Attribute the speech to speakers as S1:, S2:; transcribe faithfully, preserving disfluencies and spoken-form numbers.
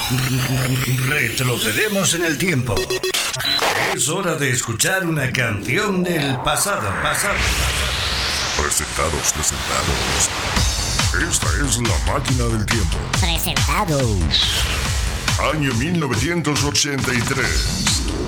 S1: Retrocedemos en el tiempo. Es hora de escuchar una canción del pasado, pasado.
S2: Presentados, presentados. Esta es la máquina del tiempo.
S3: Presentados.
S2: Año mil novecientos ochenta y tres.